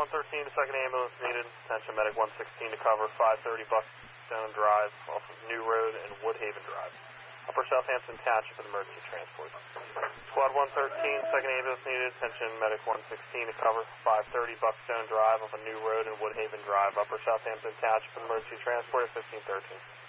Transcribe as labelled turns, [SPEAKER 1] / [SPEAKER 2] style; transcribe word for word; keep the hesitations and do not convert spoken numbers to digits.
[SPEAKER 1] one thirteen, second ambulance needed. Attention medic one sixteen to cover five thirty Buckstone Drive off of New Road and Woodhaven Drive. Upper Southampton Township and emergency transport. Squad one thirteen, second ambulance needed. Attention medic one sixteen to cover five thirty Buckstone Drive off of New Road and Woodhaven Drive. Upper Southampton Township and emergency transport at fifteen thirteen.